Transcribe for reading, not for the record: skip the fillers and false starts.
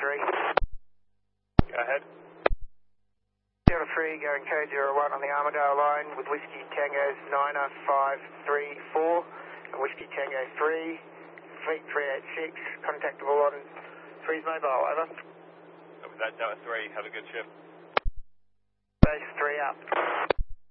Go ahead. Delta 3 going code 01 on the Armadale line with Whiskey Tango 9534 and Whiskey Tango 3, Fleet 386, contactable on 3's mobile, over. That was that Delta 3, have a good shift. Base 3 up.